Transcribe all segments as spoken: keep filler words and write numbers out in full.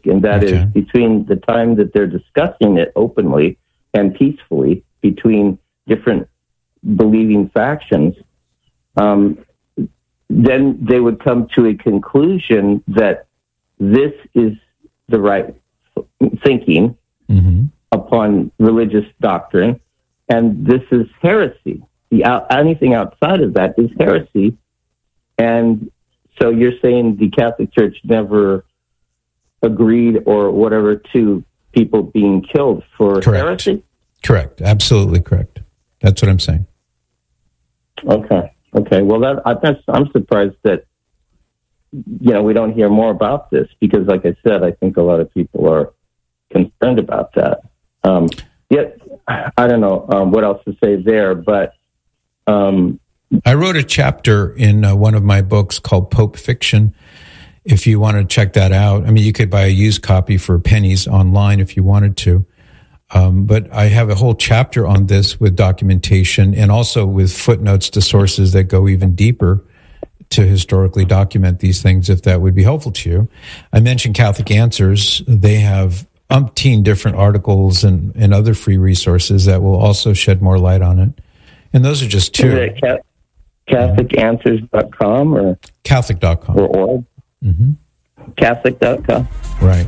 and that Okay. is between the time that they're discussing it openly and peacefully between different believing factions, um, then they would come to a conclusion that this is the right thinking Mm-hmm. upon religious doctrine, and this is heresy. The out, anything outside of that is heresy. And so you're saying the Catholic Church never agreed or whatever to people being killed for Correct. heresy? Correct. Absolutely correct. That's what I'm saying. Okay. Okay. Well, that I, that's, I'm surprised that, you know, we don't hear more about this because, like I said, I think a lot of people are concerned about that. Um, yet, I don't know um, what else to say there, but um, I wrote a chapter in uh, one of my books called Pope Fiction. If you want to check that out, I mean, you could buy a used copy for pennies online if you wanted to. Um, but I have a whole chapter on this with documentation and also with footnotes to sources that go even deeper to historically document these things, if that would be helpful to you. I mentioned Catholic Answers. They have umpteen different articles and, and other free resources that will also shed more light on it. And those are just two. Is it Ca- Catholic Answers dot com or Catholic dot com. or org? Mm-hmm. Catholic dot com. Right.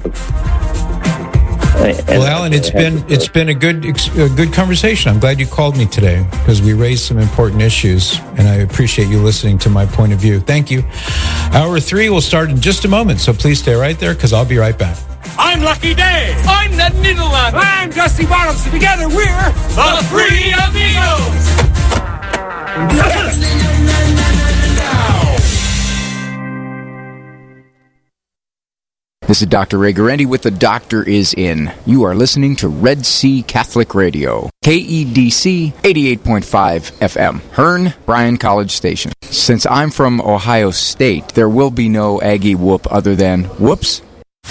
And, Well, Alan, it's been it's been a good a good conversation. I'm glad you called me today because we raised some important issues, and I appreciate you listening to my point of view. Thank you. Hour three will start in just a moment, so please stay right there because I'll be right back. I'm Lucky Day. I'm Ned Needleman. I'm Dusty Bottoms. Together we're the Three Amigos. This is Doctor Ray Guarendi with The Doctor Is In. You are listening to Red Sea Catholic Radio, K E D C eighty-eight point five F M, Hearn, Bryan College Station. Since I'm from Ohio State, there will be no Aggie whoop other than whoops.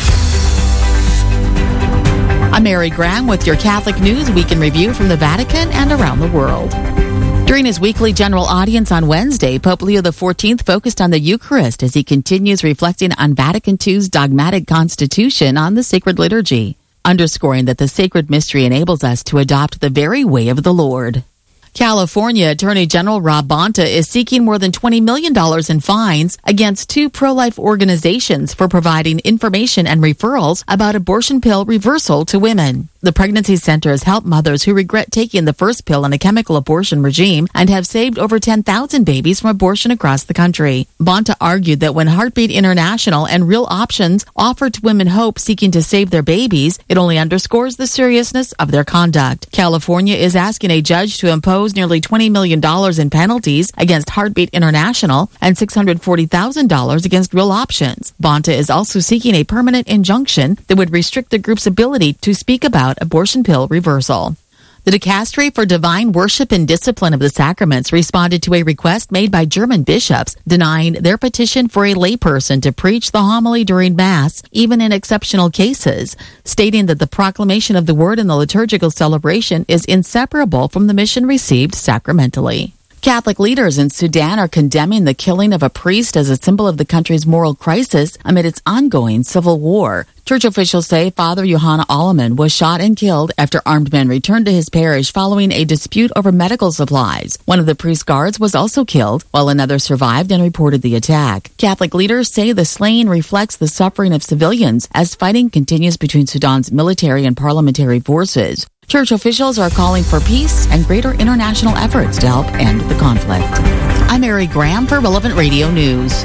I'm Mary Graham with your Catholic News Week in Review from the Vatican and around the world. During his weekly general audience on Wednesday, Pope Leo the fourteenth focused on the Eucharist as he continues reflecting on Vatican two's dogmatic constitution on the sacred liturgy, underscoring that the sacred mystery enables us to adopt the very way of the Lord. California Attorney General Rob Bonta is seeking more than twenty million dollars in fines against two pro-life organizations for providing information and referrals about abortion pill reversal to women. The Pregnancy Center has helped mothers who regret taking the first pill in a chemical abortion regime and have saved over ten thousand babies from abortion across the country. Bonta argued that when Heartbeat International and Real Options offer to women hope seeking to save their babies, it only underscores the seriousness of their conduct. California is asking a judge to impose nearly twenty million dollars in penalties against Heartbeat International and six hundred forty thousand dollars against Real Options. Bonta is also seeking a permanent injunction that would restrict the group's ability to speak about abortion pill reversal. The Dicastery for Divine Worship and Discipline of the Sacraments responded to a request made by German bishops denying their petition for a layperson to preach the homily during Mass, even in exceptional cases, stating that the proclamation of the Word in the liturgical celebration is inseparable from the mission received sacramentally. Catholic leaders in Sudan are condemning the killing of a priest as a symbol of the country's moral crisis amid its ongoing civil war. Church officials say Father Yohanna Alleman was shot and killed after armed men returned to his parish following a dispute over medical supplies. One of the priest's guards was also killed, while another survived and reported the attack. Catholic leaders say the slaying reflects the suffering of civilians as fighting continues between Sudan's military and parliamentary forces. Church officials are calling for peace and greater international efforts to help end the conflict. I'm Mary Graham for Relevant Radio News.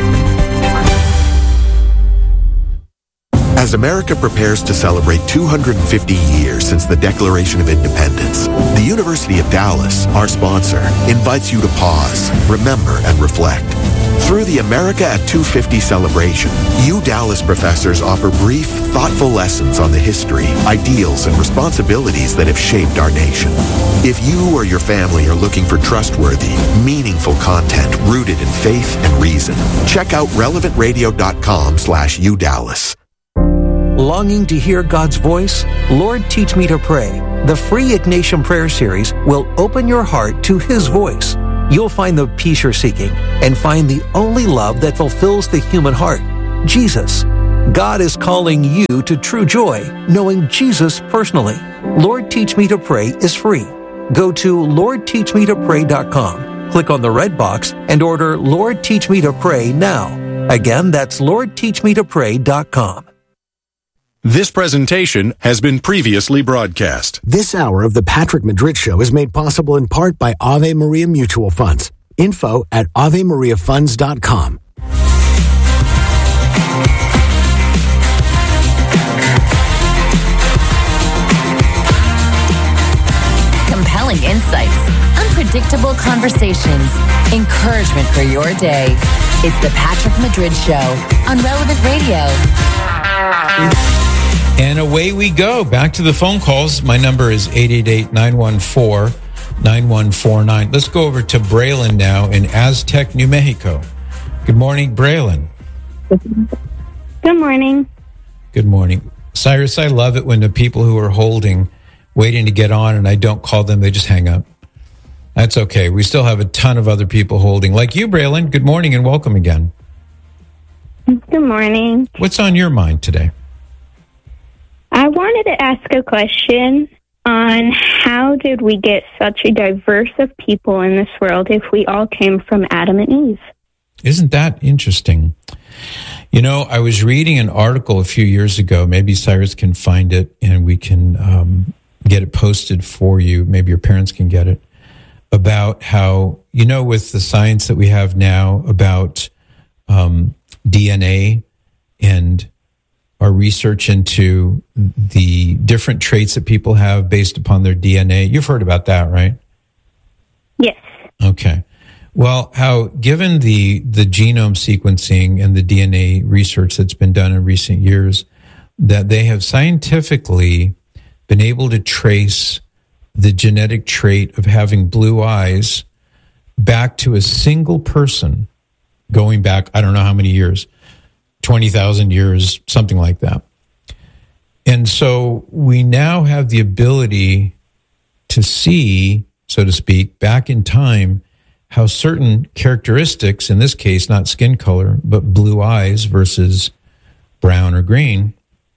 As America prepares to celebrate two hundred fifty years since the Declaration of Independence, the University of Dallas, our sponsor, invites you to pause, remember, and reflect. Through the America at two fifty celebration, U Dallas professors offer brief, thoughtful lessons on the history, ideals, and responsibilities that have shaped our nation. If you or your family are looking for trustworthy, meaningful content rooted in faith and reason, check out relevant radio dot com slash U Dallas. Longing to hear God's voice? Lord, Teach Me to Pray. The free Ignatian Prayer Series will open your heart to His voice. You'll find the peace you're seeking and find the only love that fulfills the human heart, Jesus. God is calling you to true joy, knowing Jesus personally. Lord Teach Me to Pray is free. Go to lord teach me to pray dot com, click on the red box, and order Lord Teach Me to Pray now. Again, that's lord teach me to pray dot com. This presentation has been previously broadcast. This hour of the Patrick Madrid Show is made possible in part by Ave Maria Mutual Funds. Info at ave maria funds dot com. Compelling insights, unpredictable conversations, encouragement for your day. It's the Patrick Madrid Show on Relevant Radio. And away we go. Back to the phone calls. My number is eight eight eight, nine one four, nine one four nine. Let's go over to Braylon now in Aztec, New Mexico. Good morning, Braylon. Good morning. Good morning. Cyrus, I love it when the people who are holding, waiting to get on, and I don't call them, they just hang up. That's okay. We still have a ton of other people holding. Like you, Braylon. Good morning and welcome again. Good morning. What's on your mind today? I wanted to ask a question on how did we get such a diverse of people in this world if we all came from Adam and Eve? Isn't that interesting? You know, I was reading an article a few years ago. Maybe Cyrus can find it and we can um, get it posted for you. Maybe your parents can get it. About how, you know, with the science that we have now about um, D N A and our research into the different traits that people have based upon their D N A. You've heard about that, right? Yes. Okay. Well, how, given the, the genome sequencing and the D N A research that's been done in recent years, that they have scientifically been able to trace the genetic trait of having blue eyes back to a single person going back, I don't know how many years, twenty thousand years, something like that. And so we now have the ability to see, so to speak, back in time, how certain characteristics, in this case, not skin color, but blue eyes versus brown or green,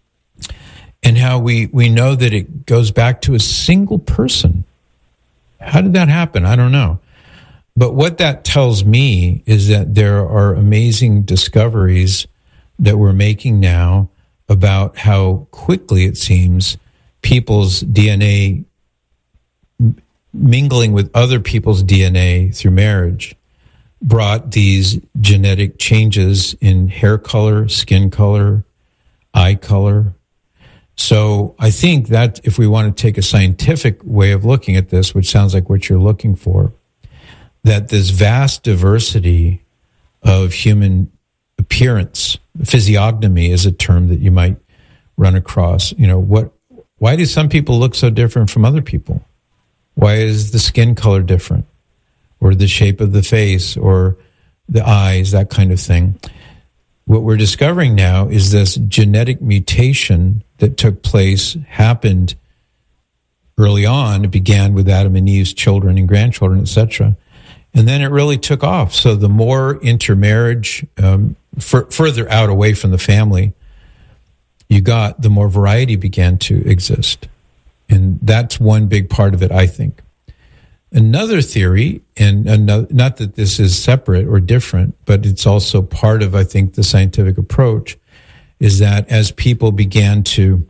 and how we, we know that it goes back to a single person. How did that happen? I don't know. But what that tells me is that there are amazing discoveries that we're making now about how quickly it seems people's D N A mingling with other people's D N A through marriage brought these genetic changes in hair color, skin color, eye color. So I think that if we want to take a scientific way of looking at this, which sounds like what you're looking for, that this vast diversity of human appearance, physiognomy is a term that you might run across. You know, what? Why do some people look so different from other people? Why is the skin color different? Or the shape of the face or the eyes, that kind of thing. What we're discovering now is this genetic mutation that took place, happened early on. It began with Adam and Eve's children and grandchildren, et cetera. And then it really took off. So the more intermarriage, um, f- further out away from the family you got, the more variety began to exist. And that's one big part of it, I think. Another theory, and another, not that this is separate or different, but it's also part of, I think, the scientific approach, is that as people began to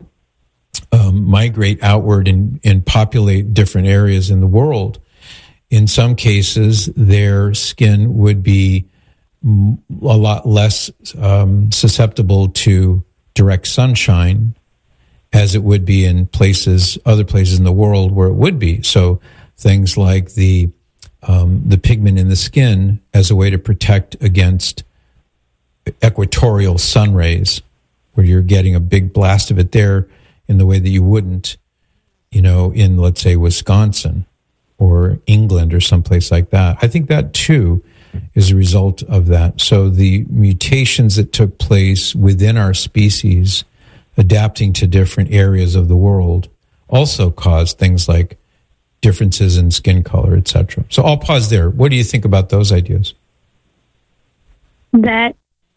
um, migrate outward and, and populate different areas in the world, in some cases, their skin would be a lot less um, susceptible to direct sunshine as it would be in places, other places in the world where it would be. So things like the um, the pigment in the skin as a way to protect against equatorial sun rays, where you're getting a big blast of it there in the way that you wouldn't, you know, in, let's say, Wisconsin or England or someplace like that. I think that, too, is a result of that. So the mutations that took place within our species adapting to different areas of the world also caused things like differences in skin color, et cetera. So I'll pause there. What do you think about those ideas? That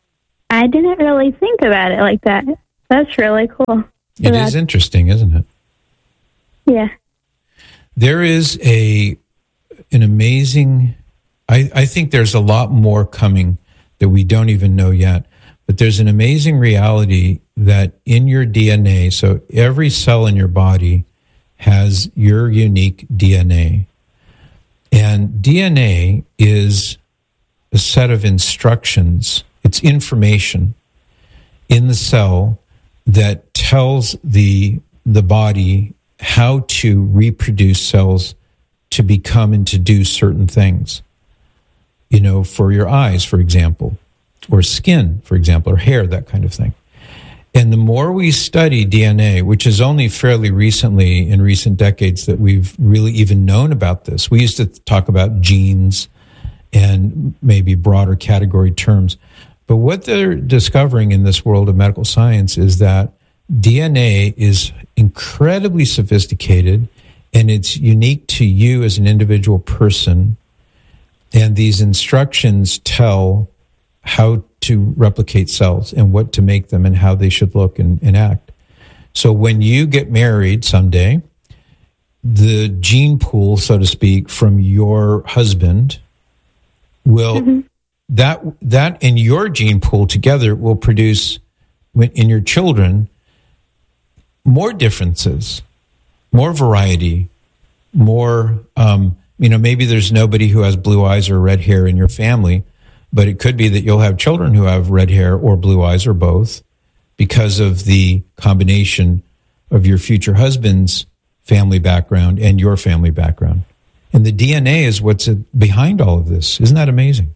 I didn't really think about it like that. That's really cool. It so is interesting, isn't it? Yeah. There is a an amazing, I, I think there's a lot more coming that we don't even know yet, but there's an amazing reality that in your D N A, so every cell in your body has your unique D N A. And D N A is a set of instructions, it's information in the cell that tells the the body how to reproduce cells to become and to do certain things. You know, for your eyes, for example, or skin, for example, or hair, that kind of thing. And the more we study D N A, which is only fairly recently, in recent decades, that we've really even known about this. We used to talk about genes and maybe broader category terms. But what they're discovering in this world of medical science is that D N A is incredibly sophisticated, and it's unique to you as an individual person. And these instructions tell how to replicate cells and what to make them and how they should look and, and act. So when you get married someday, the gene pool, so to speak, from your husband will, mm-hmm. that, that and your gene pool together will produce in your children more differences, more variety, more, um, you know, maybe there's nobody who has blue eyes or red hair in your family, but it could be that you'll have children who have red hair or blue eyes or both because of the combination of your future husband's family background and your family background. And the D N A is what's behind all of this. Isn't that amazing?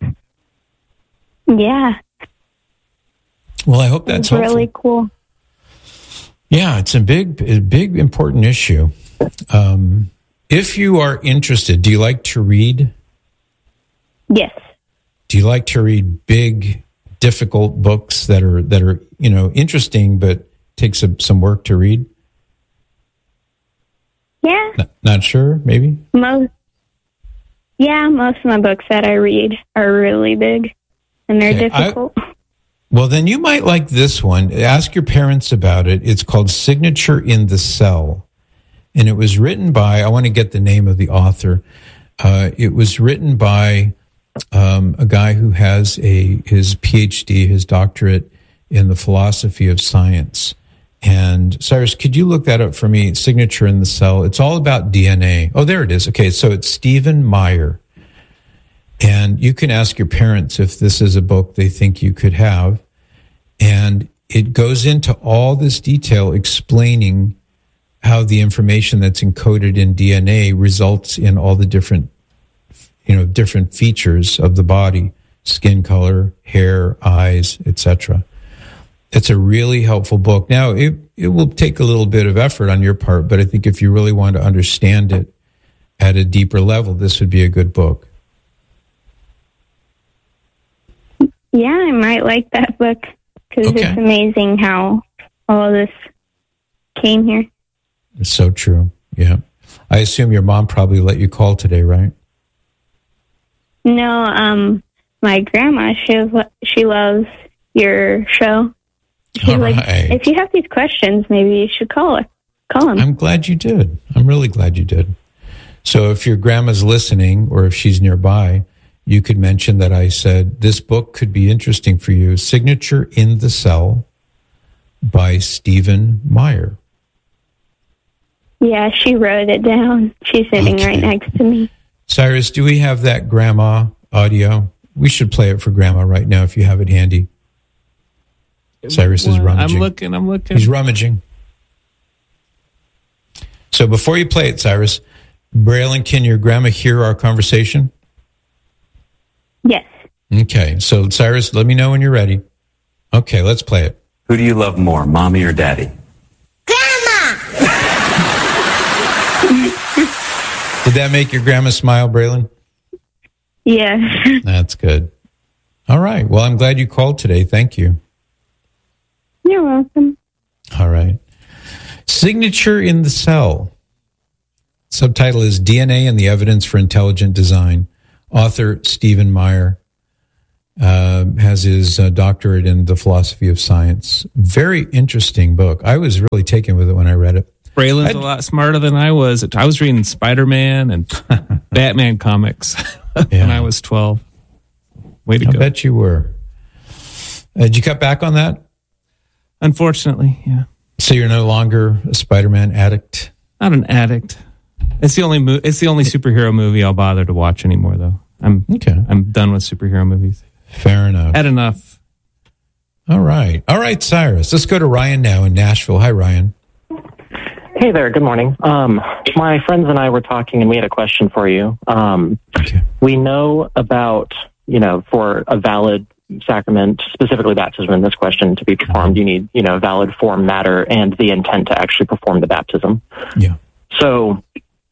Yeah. Well, I hope that's it's really helpful. Cool. Yeah, it's a big, a big, important issue. Um, if you are interested, do you like to read? Yes. Do you like to read big, difficult books that are that are you know interesting but take some some work to read? Yeah. N- not sure, maybe. Most. Yeah, most of my books that I read are really big, and they're okay, difficult. I, well, then you might like this one. Ask your parents about it. It's called Signature in the Cell, and it was written by. I want to get the name of the author. Uh, it was written by. Um, a guy who has a his P H D, his doctorate in the philosophy of science. And Cyrus, could you look that up for me? Signature in the Cell. It's all about D N A. Oh, there it is. Okay, so it's Stephen Meyer. And you can ask your parents if this is a book they think you could have. And it goes into all this detail explaining how the information that's encoded in D N A results in all the different you know, different features of the body, skin color, hair, eyes, et cetera. It's a really helpful book. Now, it, it will take a little bit of effort on your part, but I think if you really want to understand it at a deeper level, this would be a good book. Yeah, I might like that book because okay. It's amazing how all of this came here. It's so true, yeah. I assume your mom probably let you call today, right? No, um, my grandma, she she loves your show. She's All like, right. if you have these questions, maybe you should call her. Call him. I'm glad you did. I'm really glad you did. So if your grandma's listening or if she's nearby, you could mention that I said, this book could be interesting for you. Signature in the Cell by Stephen Meyer. Yeah, she wrote it down. She's sitting okay. right next to me. Cyrus, do we have that grandma audio? We should play it for grandma right now if you have it handy. Cyrus well, is rummaging. I'm looking, I'm looking. He's rummaging. So before you play it, Cyrus, Braylon, can your grandma hear our conversation? Yes. Okay, so Cyrus, let me know when you're ready. Okay, let's play it. Who do you love more, mommy or daddy? Did that make your grandma smile, Braylon? Yes. That's good. All right. Well, I'm glad you called today. Thank you. You're welcome. All right. Signature in the Cell. Subtitle is D N A and the Evidence for Intelligent Design. Author Stephen Meyer. Uh, has his uh, doctorate in the philosophy of science. Very interesting book. I was really taken with it when I read it. Braylon's I'd, a lot smarter than I was. I was reading Spider-Man and Batman comics yeah. when I was twelve. Way to I go. I bet you were. Uh, did you cut back on that? Unfortunately, yeah. So you're no longer a Spider-Man addict? Not an addict. It's the only mo- It's the only superhero movie I'll bother to watch anymore, though. I'm okay. I'm done with superhero movies. Fair enough. Had enough. All right. All right, Cyrus. Let's go to Ryan now in Nashville. Hi, Ryan. Hey there. Good morning. Um, my friends and I were talking, and we had a question for you. Um, okay. We know about, you know, for a valid sacrament, specifically baptism in this question, to be performed, you need, you know, valid form, matter, and the intent to actually perform the baptism. Yeah. So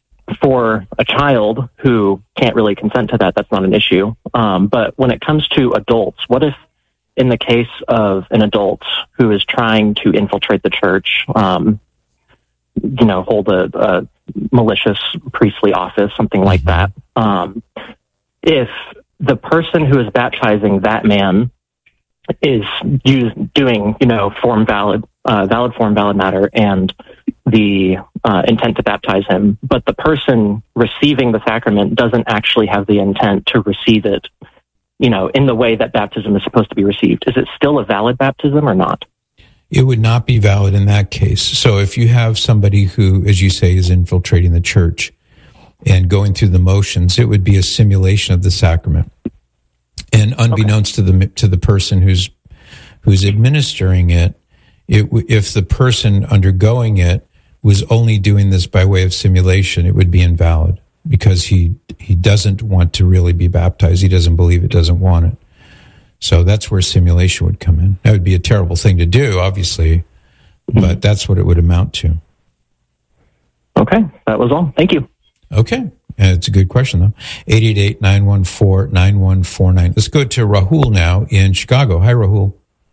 for a child who can't really consent to that, that's not an issue. Um, but when it comes to adults, what if in the case of an adult who is trying to infiltrate the church, um, you know, hold a, a malicious priestly office, something like that, um, if the person who is baptizing that man is use, doing, you know, form valid, uh, valid form, valid matter, and the uh, intent to baptize him, but the person receiving the sacrament doesn't actually have the intent to receive it, you know, in the way that baptism is supposed to be received. Is it still a valid baptism or not? It would not be valid in that case. So if you have somebody who, as you say, is infiltrating the church and going through the motions, it would be a simulation of the sacrament. And unbeknownst okay. to the to the person who's who's administering it, it if the person undergoing it was only doing this by way of simulation, it would be invalid because he he doesn't want to really be baptized. He doesn't believe it, doesn't want it. So that's where simulation would come in. That would be a terrible thing to do, obviously, but that's what it would amount to. Okay, that was all. Thank you. Okay. Uh, it's a good question, though. eight eight eight, nine one four, nine one four nine. Let's go to Rahul now in Chicago. Hi, Rahul.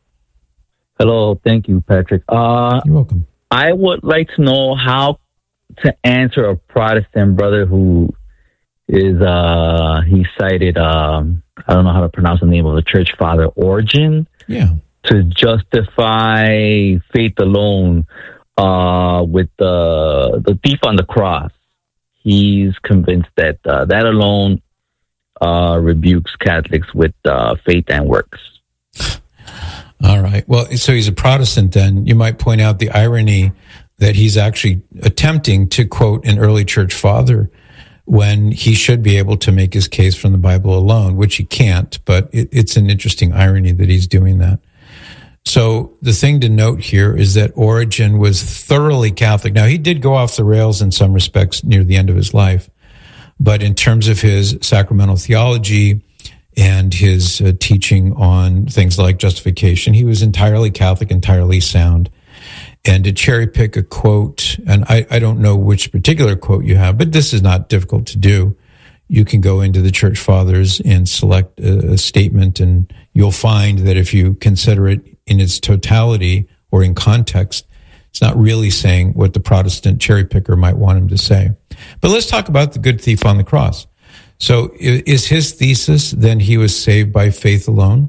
Hello. Thank you, Patrick. Uh, You're welcome. I would like to know how to answer a Protestant brother who is, uh, he cited, um, I don't know how to pronounce the name of the church father, Origen. Yeah. To justify faith alone uh, with the, the thief on the cross. He's convinced that uh, that alone uh, rebukes Catholics with uh, faith and works. All right. Well, so he's a Protestant then. You might point out the irony that he's actually attempting to quote an early church father when he should be able to make his case from the Bible alone, which he can't, but it, it's an interesting irony that he's doing that. So the thing to note here is that Origen was thoroughly Catholic. Now, he did go off the rails in some respects near the end of his life, but in terms of his sacramental theology and his uh, teaching on things like justification, he was entirely Catholic, entirely sound. And to cherry pick a quote, and I, I don't know which particular quote you have, but this is not difficult to do. You can go into the Church Fathers and select a, a statement, and you'll find that if you consider it in its totality or in context, it's not really saying what the Protestant cherry picker might want him to say. But let's talk about the good thief on the cross. So is his thesis then he was saved by faith alone?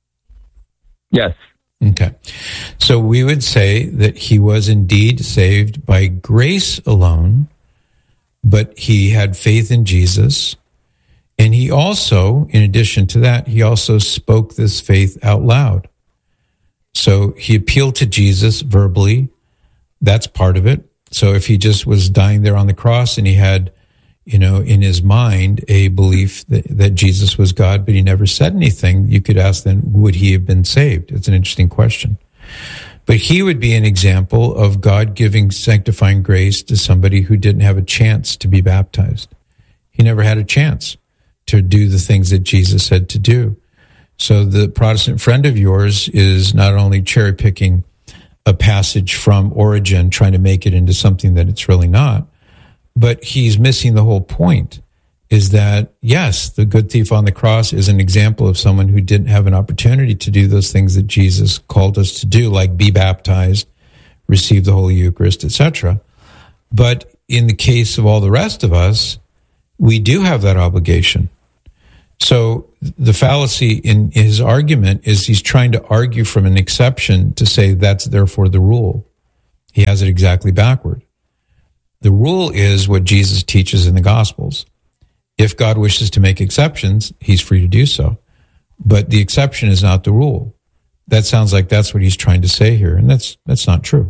Yes. Okay. So we would say that he was indeed saved by grace alone, but he had faith in Jesus. And he also, in addition to that, he also spoke this faith out loud. So he appealed to Jesus verbally. That's part of it. So if he just was dying there on the cross and he had, you know, in his mind a belief that, that Jesus was God, but he never said anything, you could ask then, would he have been saved? It's an interesting question. But he would be an example of God giving sanctifying grace to somebody who didn't have a chance to be baptized. He never had a chance to do the things that Jesus said to do. So the Protestant friend of yours is not only cherry picking a passage from Origen, trying to make it into something that it's really not, but he's missing the whole point, is that, yes, the good thief on the cross is an example of someone who didn't have an opportunity to do those things that Jesus called us to do, like be baptized, receive the Holy Eucharist, et cetera. But in the case of all the rest of us, we do have that obligation So the fallacy in his argument is he's trying to argue from an exception to say that's therefore the rule. He has it exactly backward. The rule is what Jesus teaches in the Gospels. If God wishes to make exceptions, he's free to do so. But the exception is not the rule. That sounds like that's what he's trying to say here, and that's that's not true.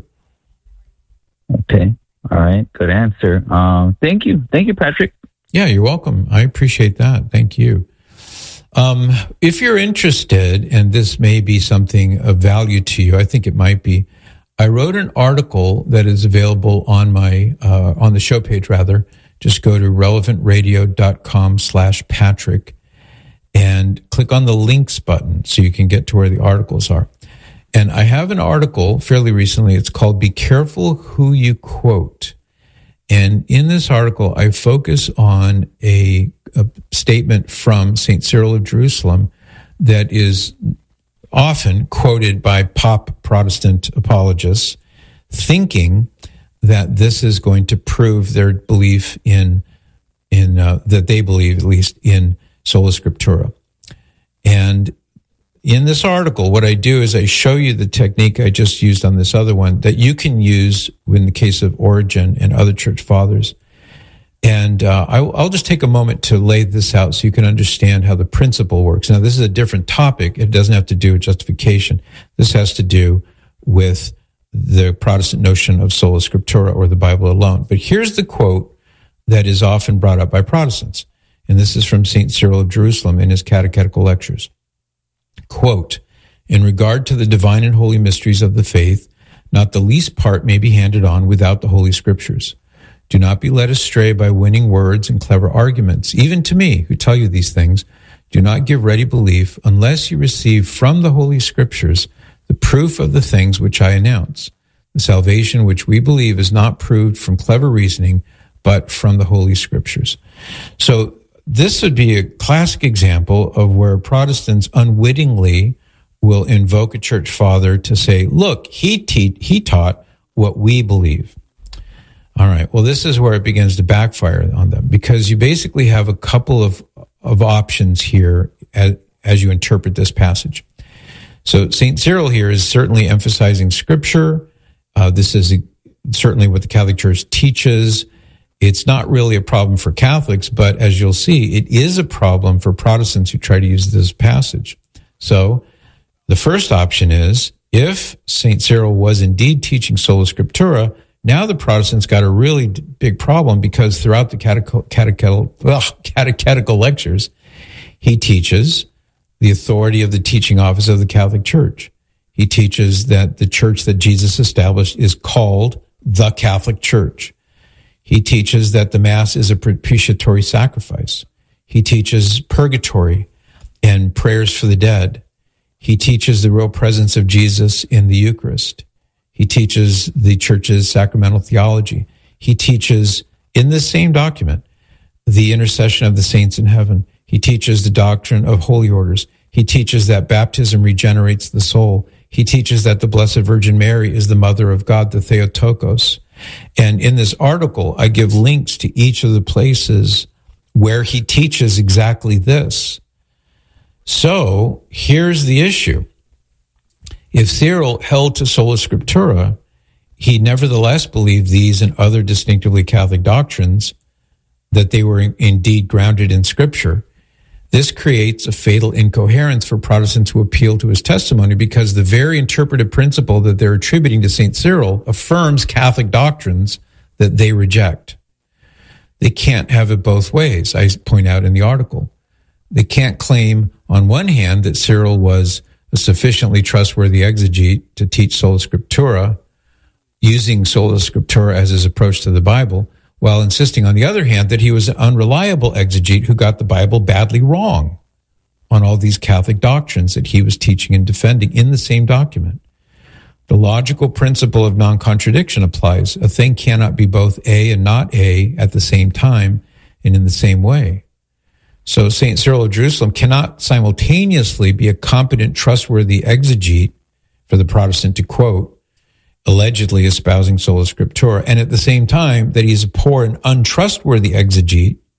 Okay. All right. Good answer. Um, thank you. Thank you, Patrick. Yeah, you're welcome. I appreciate that. Thank you. Um, if you're interested, and this may be something of value to you, I think it might be, I wrote an article that is available on my, uh, on the show page rather. Just go to relevantradio.com slash Patrick and click on the links button so you can get to where the articles are. And I have an article fairly recently. It's called Be Careful Who You Quote. And in this article, I focus on a, a statement from Saint Cyril of Jerusalem that is often quoted by pop Protestant apologists, thinking that this is going to prove their belief in, in uh, that they believe, at least, in sola scriptura. And in this article, what I do is I show you the technique I just used on this other one that you can use in the case of Origen and other church fathers. And uh, I, I'll just take a moment to lay this out so you can understand how the principle works. Now, this is a different topic. It doesn't have to do with justification. This has to do with the Protestant notion of sola scriptura, or the Bible alone. But here's the quote that is often brought up by Protestants. And this is from Saint Cyril of Jerusalem in his Catechetical Lectures. Quote, in regard to the divine and holy mysteries of the faith, not the least part may be handed on without the Holy Scriptures. Do not be led astray by winning words and clever arguments. Even to me, who tell you these things, do not give ready belief unless you receive from the Holy Scriptures the proof of the things which I announce. The salvation which we believe is not proved from clever reasoning, but from the Holy Scriptures. So this would be a classic example of where Protestants unwittingly will invoke a church father to say, look, he te- he taught what we believe. All right, well, this is where it begins to backfire on them, because you basically have a couple of, of options here as, as you interpret this passage. So Saint Cyril here is certainly emphasizing Scripture. Uh, this is certainly what the Catholic Church teaches. It's not really a problem for Catholics, but as you'll see, it is a problem for Protestants who try to use this passage. So the first option is, if Saint Cyril was indeed teaching sola scriptura, now the Protestants got a really big problem, because throughout the catech- catechetical, well, catechetical lectures, he teaches the authority of the teaching office of the Catholic Church. He teaches that the church that Jesus established is called the Catholic Church. He teaches that the Mass is a propitiatory sacrifice. He teaches purgatory and prayers for the dead. He teaches the real presence of Jesus in the Eucharist. He teaches the Church's sacramental theology. He teaches, in this same document, the intercession of the saints in heaven. He teaches the doctrine of holy orders. He teaches that baptism regenerates the soul. He teaches that the Blessed Virgin Mary is the Mother of God, the Theotokos. And in this article, I give links to each of the places where he teaches exactly this. So here's the issue. If Cyril held to sola scriptura, he nevertheless believed these and other distinctively Catholic doctrines, that they were indeed grounded in Scripture. This creates a fatal incoherence for Protestants who appeal to his testimony, because the very interpretive principle that they're attributing to Saint Cyril affirms Catholic doctrines that they reject. They can't have it both ways, I point out in the article. They can't claim, on one hand, that Cyril was a sufficiently trustworthy exegete to teach sola scriptura, using sola scriptura as his approach to the Bible, while insisting, on the other hand, that he was an unreliable exegete who got the Bible badly wrong on all these Catholic doctrines that he was teaching and defending in the same document. The logical principle of non-contradiction applies. A thing cannot be both A and not A at the same time and in the same way. So Saint Cyril of Jerusalem cannot simultaneously be a competent, trustworthy exegete for the Protestant to quote, allegedly espousing sola scriptura, and at the same time that he's a poor and untrustworthy exegete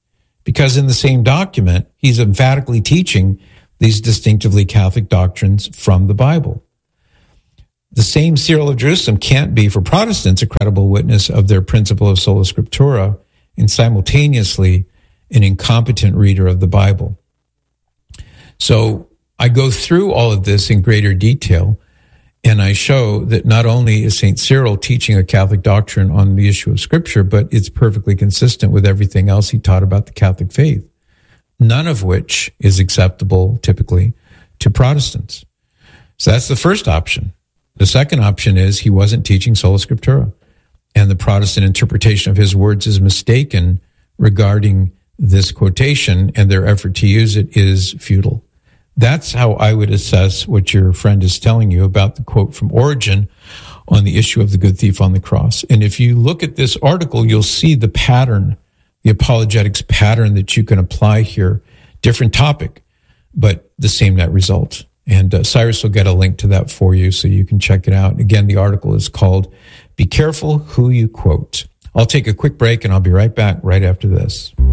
because in the same document, he's emphatically teaching these distinctively Catholic doctrines from the Bible. The same Cyril of Jerusalem can't be, for Protestants, a credible witness of their principle of sola scriptura and simultaneously an incompetent reader of the Bible. So I go through all of this in greater detail, and I show that not only is Saint Cyril teaching a Catholic doctrine on the issue of Scripture, but it's perfectly consistent with everything else he taught about the Catholic faith, none of which is acceptable typically to Protestants. So that's the first option. The second option is he wasn't teaching sola scriptura, and the Protestant interpretation of his words is mistaken regarding this quotation, and their effort to use it is futile. That's how I would assess what your friend is telling you about the quote from Origen on the issue of the good thief on the cross. And if you look at this article, you'll see the pattern, the apologetics pattern that you can apply here. Different topic, but the same net result. And uh, Cyrus will get a link to that for you so you can check it out. Again, the article is called Be Careful Who You Quote. I'll take a quick break and I'll be right back right after this.